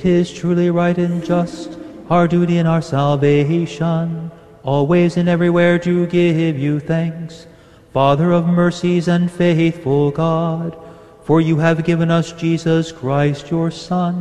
'Tis truly right and just, our duty and our salvation, always and everywhere to give you thanks, Father of mercies and faithful God, for you have given us Jesus Christ, your Son,